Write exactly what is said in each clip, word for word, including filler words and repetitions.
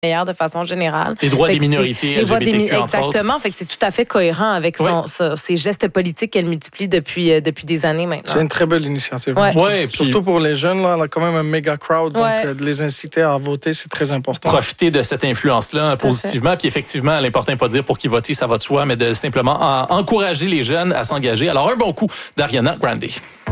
meilleur de façon générale. Les droits des minorités L G B T Q, des, exactement. Fait que c'est tout à fait cohérent avec son, oui. son, ses gestes politiques qu'elle multiplie depuis, euh, depuis des années maintenant. C'est une très belle initiative. Ouais. Ouais, Surtout puis, pour les jeunes, là, on a quand même un méga crowd, donc ouais. euh, de les inciter à voter, c'est très important. Profiter de cette influence-là tout positivement. Puis effectivement, l'important n'est pas de dire pour qui voter, ça va de soi, mais de simplement en, encourager les jeunes à s'engager. Alors, un bon coup d'Ariana Grande.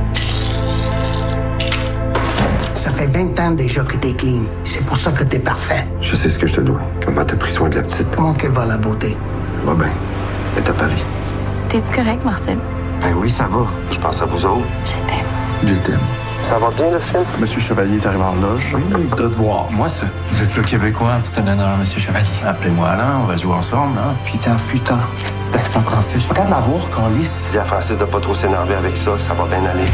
Ça fait vingt ans déjà que t'es clean. C'est pour ça que t'es parfait. Je sais ce que je te dois. Comment t'as pris soin de la petite. Comment qu'elle va, la beauté? Va bien. Elle est à Paris. T'es-tu correct, Marcel? Ben oui, ça va. Je pense à vous autres. Je t'aime. Je t'aime. Ça va bien, le film? Monsieur Chevalier est arrivé en loge. Il voudrait te voir. Moi, ça. Vous êtes le Québécois. C'est un honneur, Monsieur Chevalier. Appelez-moi Alain, on va jouer ensemble, hein? Putain, putain. C'est accent français. Je regarde la voir, Carlis. Dis à Francis de pas trop s'énerver avec ça, que ça va bien aller.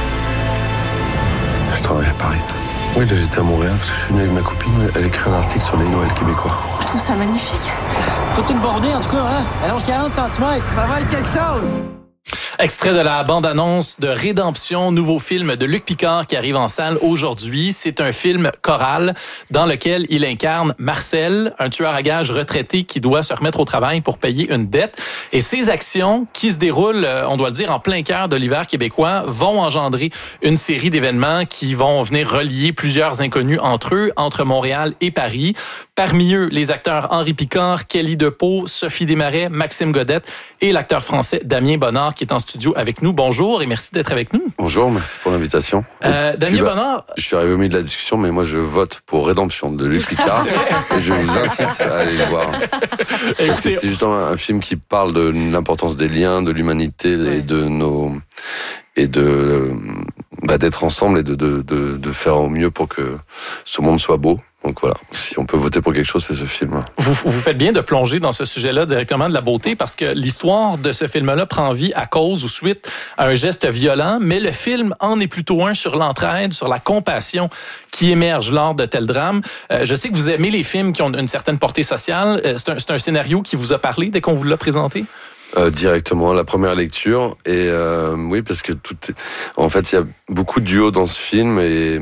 Je travaille à Paris. Oui, là, j'étais à Montréal parce que je suis venu avec ma copine. Elle écrit un article sur les Noëls québécois. Je trouve ça magnifique. Toute une bordée, en tout cas, hein? Allonge quarante centimètres. Ça va être quelque chose. Extrait de la bande-annonce de Rédemption, nouveau film de Luc Picard qui arrive en salle aujourd'hui. C'est un film choral dans lequel il incarne Marcel, un tueur à gages retraité qui doit se remettre au travail pour payer une dette. Et ces actions qui se déroulent, on doit le dire, en plein cœur de l'hiver québécois, vont engendrer une série d'événements qui vont venir relier plusieurs inconnus entre eux, entre Montréal et Paris. Parmi eux, les acteurs Henri Picard, Kelly Depeau, Sophie Desmarais, Maxime Godette et l'acteur français Damien Bonnard qui est en studio avec nous. Bonjour et merci d'être avec nous. Bonjour, merci pour l'invitation. Euh, Damien Bonnard. Je suis arrivé au milieu de la discussion, mais moi je vote pour Rédemption de Luc Picard et je vous incite à aller le voir. Parce que c'est justement un film qui parle de l'importance des liens, de l'humanité et de nos et de bah, d'être ensemble et de, de de de faire au mieux pour que ce monde soit beau. Donc voilà, si on peut voter pour quelque chose, c'est ce film. Vous, vous faites bien de plonger dans ce sujet-là directement de la beauté parce que l'histoire de ce film-là prend vie à cause ou suite à un geste violent, mais le film en est plutôt un sur l'entraide, sur la compassion qui émerge lors de tels drames. Euh, je sais que vous aimez les films qui ont une certaine portée sociale. Euh, c'est, un, c'est un scénario qui vous a parlé dès qu'on vous l'a présenté? Euh, directement, la première lecture. Et euh, oui, parce que tout est... En fait, il y a beaucoup de duos dans ce film et...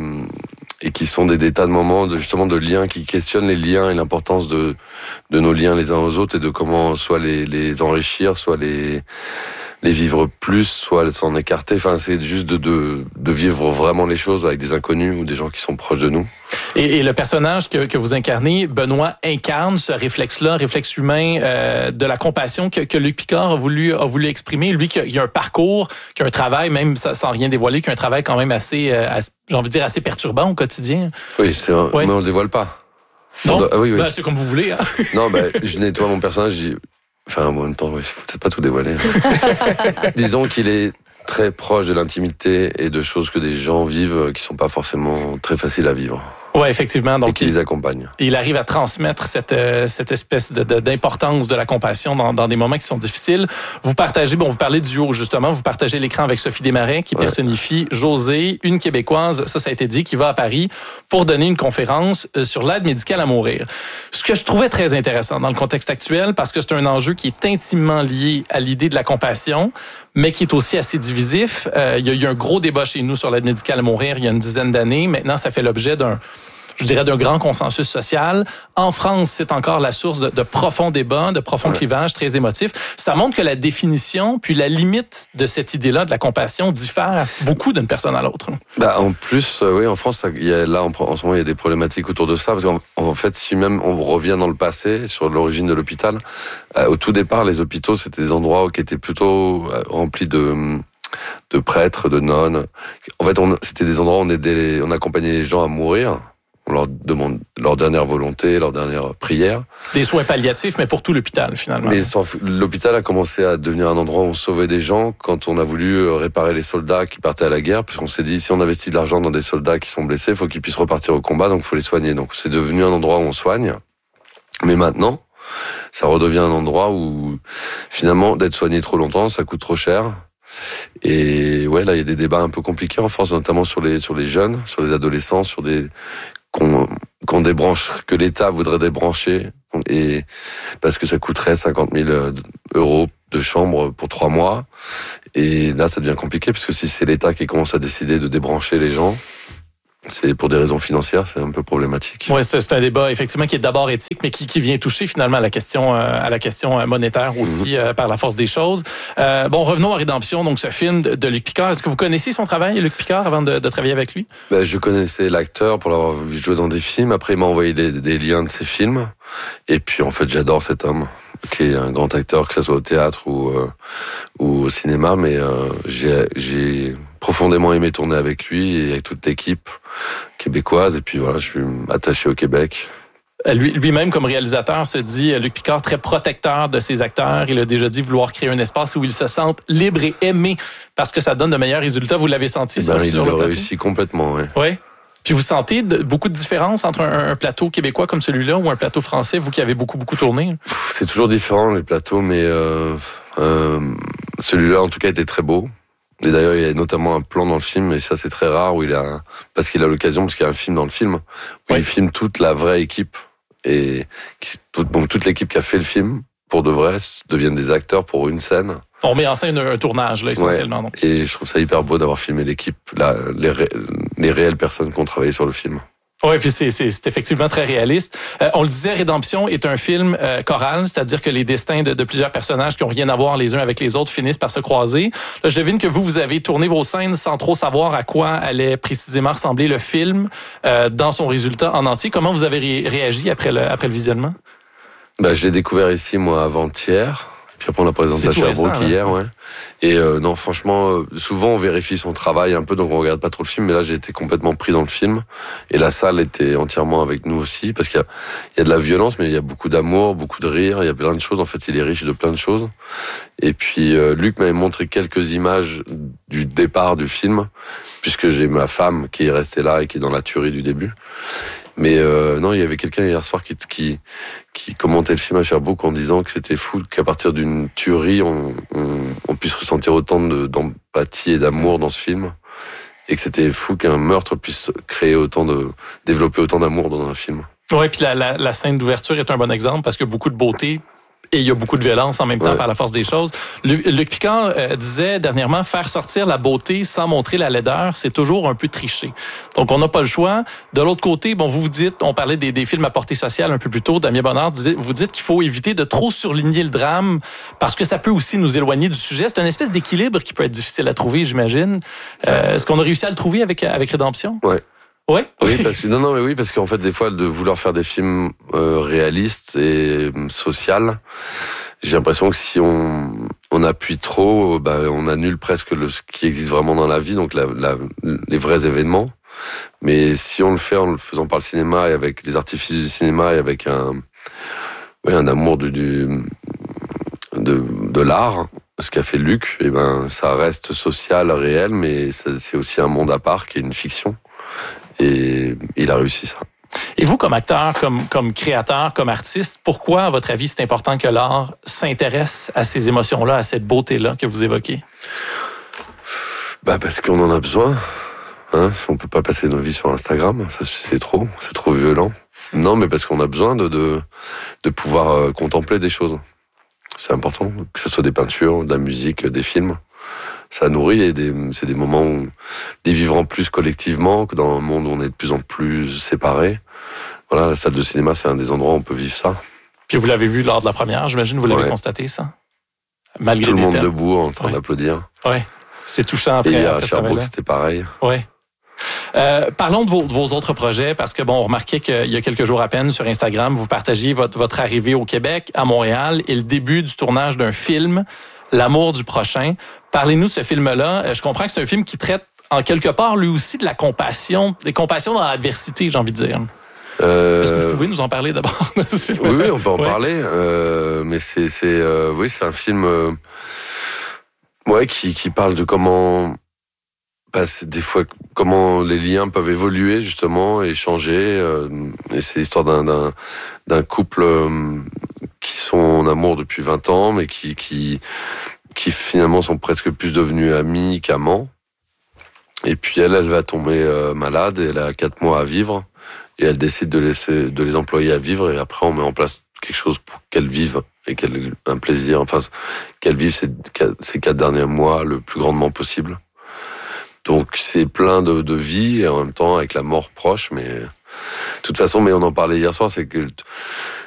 et qui sont des, des tas de moments de, justement de liens qui questionnent les liens et l'importance de de nos liens les uns aux autres et de comment soit les les enrichir, soit les les vivre plus, soit s'en écarter. Enfin, c'est juste de de de vivre vraiment les choses avec des inconnus ou des gens qui sont proches de nous. Et, et le personnage que, que vous incarnez, Benoît, incarne ce réflexe-là, réflexe humain euh, de la compassion que, que Luc Picard a voulu, a voulu exprimer. Lui qui a, qui a un parcours, qui a un travail, même sans rien dévoiler, qui a un travail quand même assez, euh, assez j'ai envie de dire, assez perturbant au quotidien. Oui, c'est un, ouais. mais on le dévoile pas. Non, doit, ah oui, oui. Ben, c'est comme vous voulez. Hein. Non, ben, je nettoie mon personnage, je dis, enfin, en même temps, il faut peut-être pas tout dévoiler. Hein. Disons qu'il est très proche de l'intimité et de choses que des gens vivent qui sont pas forcément très faciles à vivre. Oui, effectivement. Donc, et qui il, les accompagne. Il arrive à transmettre cette, euh, cette espèce de, de, d'importance de la compassion dans, dans des moments qui sont difficiles. Vous partagez, bon, vous parlez du duo, justement, vous partagez l'écran avec Sophie Desmarais, qui ouais. personnifie Josée, une Québécoise, ça, ça a été dit, qui va à Paris pour donner une conférence sur l'aide médicale à mourir. Ce que je trouvais très intéressant dans le contexte actuel, parce que c'est un enjeu qui est intimement lié à l'idée de la compassion, mais qui est aussi assez divisif. Euh, il y a eu un gros débat chez nous sur l'aide médicale à mourir il y a une dizaine d'années. Maintenant, ça fait l'objet d'un je dirais, d'un grand consensus social. En France, c'est encore la source de, de profonds débats, de profonds ouais. clivages très émotifs. Ça montre que la définition, puis la limite de cette idée-là, de la compassion, diffère beaucoup d'une personne à l'autre. Bah, en plus, euh, oui, en France, il y a, là, en, en ce moment, il y a des problématiques autour de ça, parce qu'en en fait, si même on revient dans le passé, sur l'origine de l'hôpital, euh, au tout départ, les hôpitaux, c'était des endroits qui étaient plutôt euh, remplis de... de prêtres, de nonnes. En fait, on, c'était des endroits où on aidait, les, on accompagnait les gens à mourir. On leur demande leur dernière volonté, leur dernière prière. Des soins palliatifs, mais pour tout l'hôpital, finalement. Mais l'hôpital a commencé à devenir un endroit où on sauvait des gens quand on a voulu réparer les soldats qui partaient à la guerre, puisqu'on s'est dit, si on investit de l'argent dans des soldats qui sont blessés, il faut qu'ils puissent repartir au combat, donc il faut les soigner. Donc c'est devenu un endroit où on soigne. Mais maintenant, ça redevient un endroit où, finalement, d'être soigné trop longtemps, ça coûte trop cher. Et ouais, là, il y a des débats un peu compliqués en France, notamment sur les, sur les jeunes, sur les adolescents, sur des... qu'on qu'on débranche, que l'État voudrait débrancher, et parce que ça coûterait cinquante mille euros de chambre pour trois mois. Et là, ça devient compliqué, parce que si c'est l'État qui commence à décider de débrancher les gens, C'est pour des raisons financières, c'est un peu problématique. Oui, c'est, c'est un débat effectivement qui est d'abord éthique, mais qui, qui vient toucher finalement à la question, euh, à la question monétaire aussi, mm-hmm. euh, par la force des choses. Euh, bon, revenons à Rédemption, donc ce film de, de Luc Picard. Est-ce que vous connaissiez son travail, Luc Picard, avant de, de travailler avec lui? Ben, je connaissais l'acteur pour l'avoir vu jouer dans des films. Après, il m'a envoyé des, des liens de ses films. Et puis, en fait, j'adore cet homme, qui est un grand acteur, que ce soit au théâtre ou, euh, ou au cinéma. Mais euh, j'ai, j'ai profondément aimé tourner avec lui et avec toute l'équipe québécoise. Et puis voilà, je suis attaché au Québec. Lui, lui-même, comme réalisateur, se dit, Luc Picard, très protecteur de ses acteurs. Il a déjà dit vouloir créer un espace où ils se sentent libres et aimés parce que ça donne de meilleurs résultats. Vous l'avez senti? Ben, il l'a réussi complètement, oui. Oui. Puis vous sentez de, beaucoup de différences entre un, un plateau québécois comme celui-là ou un plateau français, vous qui avez beaucoup, beaucoup tourné? C'est toujours différent, les plateaux, mais euh, euh, celui-là, en tout cas, était très beau. Et d'ailleurs, il y a notamment un plan dans le film, et ça c'est très rare, où il a, parce qu'il a l'occasion, parce qu'il y a un film dans le film, où oui. il filme toute la vraie équipe, et qui, tout, donc toute l'équipe qui a fait le film, pour de vrai, deviennent des acteurs pour une scène. On met en scène un tournage, là, essentiellement. Ouais. Donc. Et je trouve ça hyper beau d'avoir filmé l'équipe, la, les, ré, les réelles personnes qui ont travaillé sur le film. Oui, puis c'est, c'est, c'est effectivement très réaliste. Euh, on le disait, Rédemption est un film euh, choral, c'est-à-dire que les destins de, de plusieurs personnages qui ont rien à voir les uns avec les autres finissent par se croiser. Là, je devine que vous, vous avez tourné vos scènes sans trop savoir à quoi allait précisément ressembler le film euh, dans son résultat en entier. Comment vous avez ré- réagi après le, après le visionnement? Ben, je l'ai découvert ici, moi, avant-hier. Puis après, on l'a présenté à Sherbrooke récent, hier, ouais. Et euh, non, franchement, euh, souvent, on vérifie son travail un peu, donc on regarde pas trop le film. Mais là, j'ai été complètement pris dans le film. Et la salle était entièrement avec nous aussi, parce qu'il y a, il y a de la violence, mais il y a beaucoup d'amour, beaucoup de rire. Il y a plein de choses. En fait, il est riche de plein de choses. Et puis, euh, Luc m'avait montré quelques images du départ du film, puisque j'ai ma femme qui est restée là et qui est dans la tuerie du début. Mais euh, non, il y avait quelqu'un hier soir qui, qui qui commentait le film à Sherbrooke en disant que c'était fou qu'à partir d'une tuerie, on, on, on puisse ressentir autant de, d'empathie et d'amour dans ce film, et que c'était fou qu'un meurtre puisse créer autant de développer autant d'amour dans un film. Oui, puis la, la, la scène d'ouverture est un bon exemple parce qu'il y a beaucoup de beauté. Et il y a beaucoup de violence en même temps ouais. par la force des choses. Luc Picard euh, disait dernièrement, faire sortir la beauté sans montrer la laideur, c'est toujours un peu tricher. Donc, on n'a pas le choix. De l'autre côté, bon, vous vous dites, on parlait des, des films à portée sociale un peu plus tôt, Damien Bonnard, vous dites qu'il faut éviter de trop surligner le drame parce que ça peut aussi nous éloigner du sujet. C'est une espèce d'équilibre qui peut être difficile à trouver, j'imagine. Euh, est-ce qu'on a réussi à le trouver avec, avec Rédemption? Oui. Oui, oui, parce que non, non, mais oui, parce qu'en fait, des fois, de vouloir faire des films euh, réalistes et sociaux, j'ai l'impression que si on on appuie trop, bah, on annule presque le ce qui existe vraiment dans la vie, donc la, la, les vrais événements. Mais si on le fait en le faisant par le cinéma et avec les artifices du cinéma et avec un oui, un amour du, du de de l'art, ce qu'a fait Luc, et ben ça reste social, réel, mais c'est aussi un monde à part qui est une fiction. Et il a réussi ça. Et vous, comme acteur, comme, comme créateur, comme artiste, pourquoi, à votre avis, c'est important que l'art s'intéresse à ces émotions-là, à cette beauté-là que vous évoquez? Bah parce qu'on en a besoin. Hein? On peut pas passer nos vies sur Instagram, ça c'est trop, c'est trop violent. Non, mais parce qu'on a besoin de, de, de pouvoir euh, contempler des choses. C'est important, que ce soit des peintures, de la musique, des films. Ça nourrit et des, c'est des moments où les vivre en plus collectivement, que dans un monde où on est de plus en plus séparés. Voilà, la salle de cinéma, c'est un des endroits où on peut vivre ça. Puis vous l'avez vu lors de la première, j'imagine, vous l'avez ouais. constaté, ça? Malgré tout le monde thèmes. Debout en train ouais. d'applaudir. Oui, c'est touchant après. Et à Sherbrooke, c'était pareil. Oui. Euh, parlons de vos, de vos autres projets, parce que bon, on remarquait qu'il y a quelques jours à peine sur Instagram, vous partagiez votre, votre arrivée au Québec, à Montréal, et le début du tournage d'un film, L'amour du prochain. Parlez-nous de ce film-là. Je comprends que c'est un film qui traite en quelque part, lui aussi, de la compassion, des compassions dans l'adversité, j'ai envie de dire. Euh... Est-ce que vous pouvez nous en parler d'abord de ce film? Oui, oui, on peut en ouais. parler. Euh, mais c'est, c'est, euh, oui, c'est un film, euh, ouais, qui, qui parle de comment, bah, c'est des fois comment les liens peuvent évoluer justement et changer. Euh, et c'est l'histoire d'un, d'un, d'un couple euh, qui sont en amour depuis vingt ans, mais qui, qui, qui finalement sont presque plus devenus amis qu'amants. Et puis elle, elle va tomber euh, malade et elle a quatre mois à vivre. Et elle décide de laisser, de les employer à vivre. Et après, on met en place quelque chose pour qu'elles vivent et qu'elles aient un plaisir. Enfin, qu'elles vivent ces, ces quatre derniers mois le plus grandement possible. Donc c'est plein de, de vie et en même temps avec la mort proche, mais de toute façon, mais on en parlait hier soir, c'est que